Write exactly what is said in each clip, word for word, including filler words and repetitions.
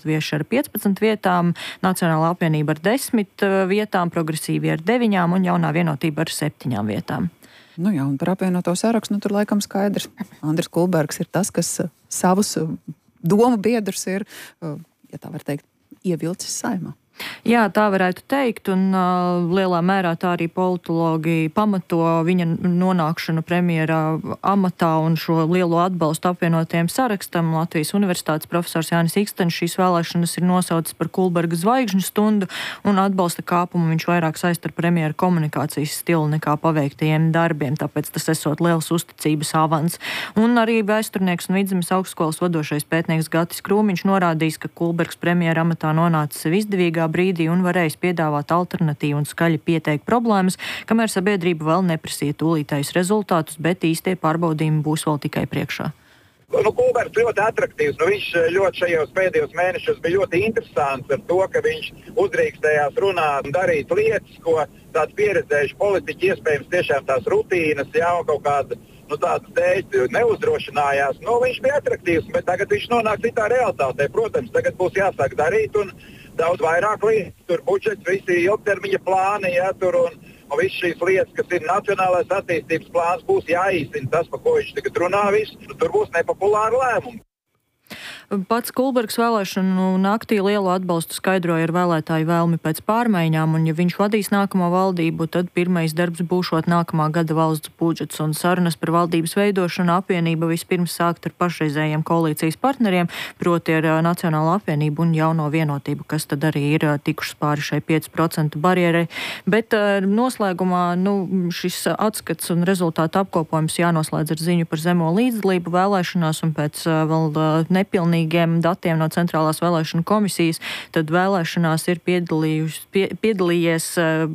Latvieši ar piecpadsmit vietām, Nacionālā apvienība ar desmit vietām, Progresīvi ar deviņām un Jaunā vienotība ar septiņām vietām. Nu jā, un par apvienoto sarakstu, nu tur laikam skaidrs. Andris Kulbergs ir tas, kas savus domu biedrus ir, ja tā var teikt, ievilcis Saeimā. Jā, tā varētu teikt, un uh, lielā mērā tā arī politologi pamato viņa nonākšanu premjera amatā un šo lielo atbalstu apvienotiem sarakstam. Latvijas Universitātes profesors Jānis Ikstenis šīs vēlēšanas ir nosaucis par Kulberga zvaigžņu stundu, un atbalsta kāpumu viņš vairāk saist ar premjera komunikācijas stilu nekā paveiktajiem darbiem, tāpēc tas esot liels uzticības avans. Un arī vēsturnieks un Vidzemes augstskolas vadošais pētnieks Gatis Krūmiņš norādījis, ka Kulbergs premjera amatā nonācis sev izdevīgā brīdī un varēs piedāvāt alternatīvu un skaļi pieteikt problēmas, kamēr sabiedrība vēl neprasīja tūlītējus rezultātus, bet īstie pārbaudījumi būs vēl tikai priekšā. Nu, Kulbergs ļoti atraktīvs. Nu, viņš ļoti šajos pēdējos mēnešos bija ļoti interesants ar to, ka viņš uzdrīkstējās runāt un darīt lietas, ko tāds pieredzējuši politiķi iespējams tiešām tās rutīnas, jau kaut kāda nu, tādas dēļ neuzdrošinājās. Nu, viņš bija atraktīvs, bet tagad viņš nonāk citā realitātē. Protams, tagad būs jāsāk darīt un daudz vairāk lietas. Tur budžets, visi ilgtermiņa plāni, ja, tur un, un viss šīs lietas, kas ir nacionālais attīstības plāns, būs jāīstina tas, par ko viņš tagad runā visu. Tur būs nepopulāri lēmumi. Pats Kulbergs vēlēšanu naktī lielu atbalstu skaidroja ar vēlētāju vēlmi pēc pārmaiņām, un ja viņš vadīs nākamo valdību, tad pirmais darbs būšot nākamā gada valsts budžets, un sarunas par valdības veidošanu apvienība vispirms sākt ar pašreizējiem koalīcijas partneriem, proti ar Nacionālo apvienību un Jauno vienotību, kas tad arī ir tikušas pāri šai pieci procenti barjerai. Bet noslēgumā nu, šis atskats un rezultātu apkopojums jānoslēdz ar ziņu par zemo līdzdalību vēlēšanās, un pēc vēl nepilnīgi datiem no Centrālās vēlēšanu komisijas, tad vēlēšanās ir pie, piedalījies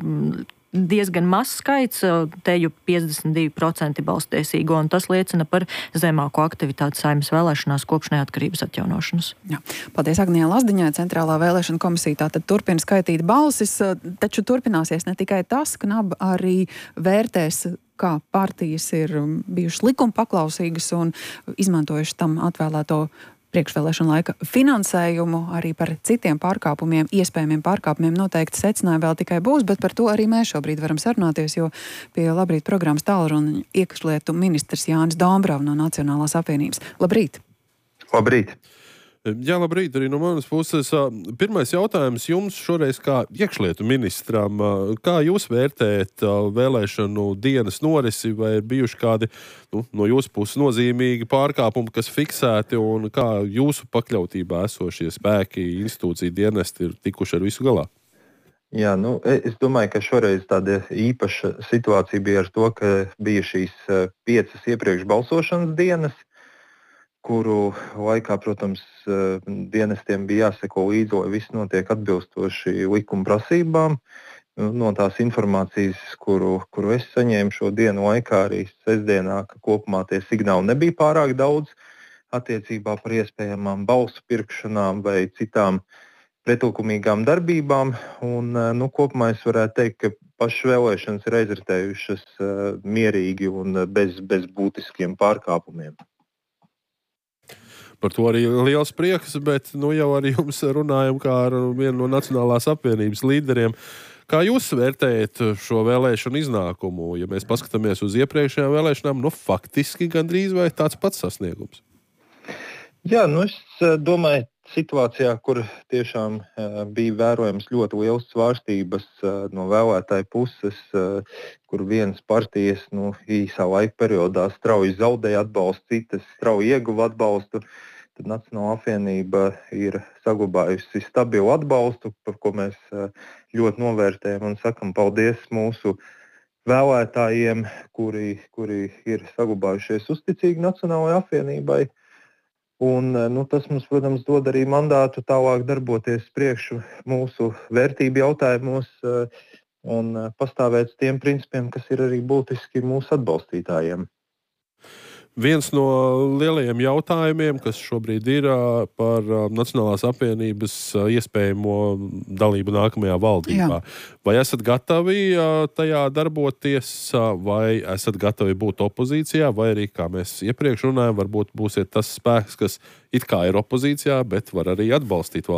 diezgan mazs skaits, teju piecdesmit divi procenti balstiesīgo, un tas liecina par zemāko aktivitāti Saeimas vēlēšanās kopš neatkarības atjaunošanas. Jā. Paldies Agnijai Lazdiņai. Centrālā vēlēšana komisija tātad turpina skaitīt balsis, taču turpināsies ne tikai tas, ka N A B arī vērtēs, kā partijas ir bijušas likuma paklausīgas un izmantojuši tam atvēlēto priekšvēlēšana laika finansējumu, arī par citiem pārkāpumiem, iespējamiem pārkāpumiem noteikti secinājumi vēl tikai būs, bet par to arī mēs šobrīd varam sarunāties, jo pie Labrīt programmas tālruni iekšlietu ministrs Jānis Dombrava no Nacionālās apvienības. Labrīt! Labrīt! Jā, labrīt, arī no manas puses. Pirmais jautājums jums šoreiz kā iekšlietu ministram. Kā jūs vērtējat vēlēšanu dienas norisi, vai ir bijuši kādi nu, no jūsu puses nozīmīgi pārkāpumi, kas fiksēti, un kā jūsu pakļautībā esošie spēki, institūcija dienesti ir tikuši ar visu galā? Jā, nu, es domāju, ka šoreiz tāda īpaša situācija bija ar to, ka bija šīs piecas iepriekš balsošanas dienas, kuru laikā, protams, dienestiem bija jāseko līdzi, lai viss notiek atbilstoši likuma prasībām. No tās informācijas, kuru, kuru es saņēmu šo dienu laikā, arī sestdienā, ka kopumā tie signāli nebija pārāk daudz attiecībā par iespējamām balsu pirkšanām vai citām pretlikumīgām darbībām. Un, nu, kopumā es varētu teikt, ka pašas vēlēšanas ir aizritējušas mierīgi un bez, bez būtiskiem pārkāpumiem. Par to arī liels prieks, bet nu, jau arī jums runājam kā ar vienu no Nacionālās apvienības līderiem. Kā jūs vērtējat šo vēlēšanu iznākumu? Ja mēs paskatāmies uz iepriekšējām vēlēšanām, nu faktiski gandrīz vai tāds pats sasniegums? Jā, nu es domāju, situācijā, kur tiešām bija vērojams ļoti liels svārstības no vēlētāju puses, kur vienas partijas nu, īsā laika periodā strauji zaudēja atbalstu, citas strauji ieguva atbalstu, tad Nacionālā apvienība ir saglabājusi stabilu atbalstu, par ko mēs ļoti novērtējam un sakam paldies mūsu vēlētājiem, kuri, kuri ir saglabājušies uzticīgi Nacionālajai apvienībai. Un, nu, tas mums, protams, dod arī mandātu tālāk darboties priekšu mūsu vērtību jautājumos un pastāvēt tiem principiem, kas ir arī būtiski mūsu atbalstītājiem. Viens no lielajiem jautājumiem, kas šobrīd ir par Nacionālās apvienības iespējamo dalību nākamajā valdībā. Jā. Vai esat gatavi tajā darboties, vai esat gatavi būt opozīcijā, vai arī, kā mēs iepriekš runājam, varbūt būsiet tas spēks, kas it kā ir opozīcijā, bet var arī atbalstīt